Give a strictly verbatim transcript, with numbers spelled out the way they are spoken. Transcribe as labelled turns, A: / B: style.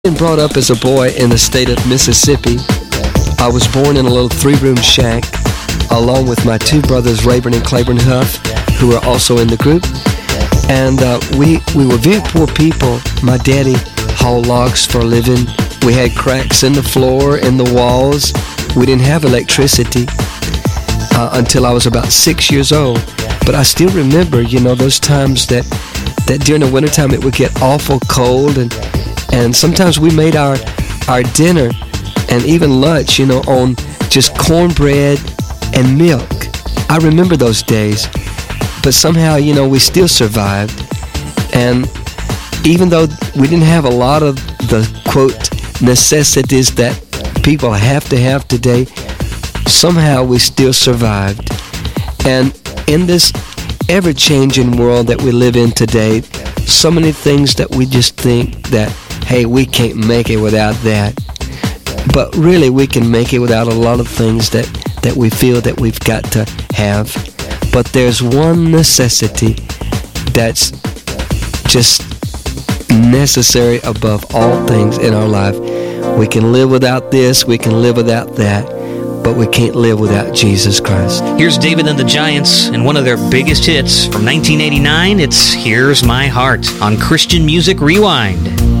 A: been brought up as a boy in the state of Mississippi. I was born in a little three-room shack along with my two brothers, Rayburn and Claiborne Huff, who were also in the group. And uh, we, we were very poor people. My daddy hauled logs for a living. We had cracks in the floor, in the walls. We didn't have electricity uh, until I was about six years old. But I still remember, you know, those times that, that during the wintertime it would get awful cold, and And sometimes we made our our dinner and even lunch, you know, on just cornbread and milk. I remember those days. But somehow, you know, we still survived. And even though we didn't have a lot of the, quote, necessities that people have to have today, somehow we still survived. And in this ever-changing world that we live in today, so many things that we just think that, hey, we can't make it without that. But really, we can make it without a lot of things that, that we feel that we've got to have. But there's one necessity that's just necessary above all things in our life. We can live without this, we can live without that, but we can't live without Jesus Christ.
B: Here's David and the Giants and one of their biggest hits from nineteen eighty-nine. It's Here's My Heart on Christian Music Rewind.